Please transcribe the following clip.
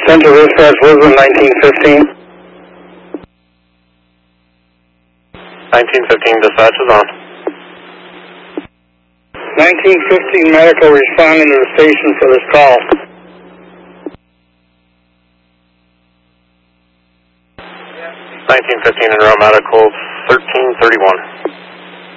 Center dispatch, Lisbon 1915. 1915 dispatch is on. 1915 medical responding to the station for this call. 1915 in row medical 1331.